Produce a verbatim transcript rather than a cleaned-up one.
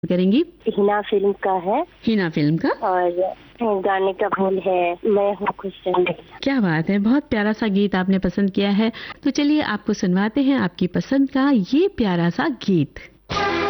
करेंगी। हिना फिल्म का है हिना फिल्म का और गाने का बोल है मैं हूँ खुश जिंदगी। क्या बात है, बहुत प्यारा सा गीत आपने पसंद किया है। तो चलिए आपको सुनवाते हैं आपकी पसंद का ये प्यारा सा गीत।